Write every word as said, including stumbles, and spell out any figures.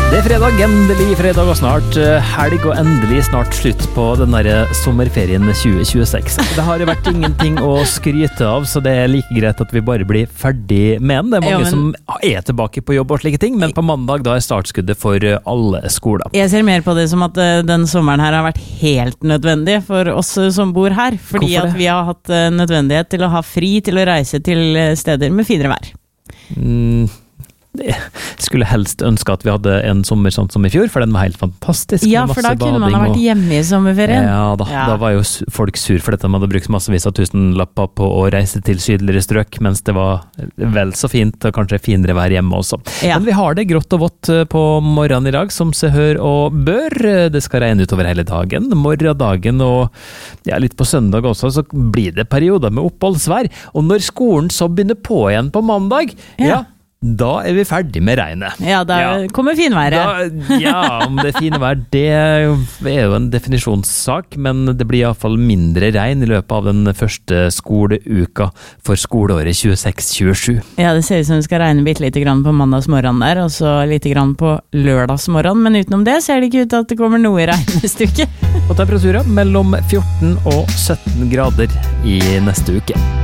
Det er fredag, endelig fredag og snart helg og endelig snart slutt på den der sommerferien tjue tjueseks. Det har vært ingenting å skryte av, så det er like greit at vi bare blir ferdig med den. Det er mange ja, men... som er tilbake på jobb og slike ting, men på mandag da er startskuddet for alle skoler. Jeg ser mer på det som at den sommeren her har vært helt nødvendig for oss som bor her, fordi at vi har hatt nødvendighet til å ha fri til å reise til steder med finere vær. Mm. Jeg skulle helst ønske at vi hadde en sommer sånn som i fjor, for den var helt fantastisk. Ja, for da kunne man ha vært hjemme i sommerferien. Ja, da, ja. Da var jo folk sur for dette. Man hadde brukt massevis av tusenlapper på å reise til sydligere strøk, mens det var vel så fint, og kanskje finere vær hjemme også. Ja. Men vi har det grått og vått på morgenen i dag, som se, hør og bør. Det skal regne utover hele dagen, morgendagen, og ja, litt på søndag også, så blir det perioder med oppholdsvær. Og når skolen så begynner på igjen på mandag, ja, ja da er vi ferdig med regnet. Ja, da ja. kommer finværet. Da, ja, om det er finvær, det er jo en definisjonssak, men det blir i hvert fall mindre regn i løpet av den første skoleuka for skoleåret tjueseks tjuesju. Ja, det ser ut som det skal regne bitte lite grann på mandagsmorgen der, og så lite grann på lørdagsmorgen, men utenom det ser det ikke ut til at det kommer noe i regnestykke. Og temperaturer mellom fjorten og sytten grader i neste uke.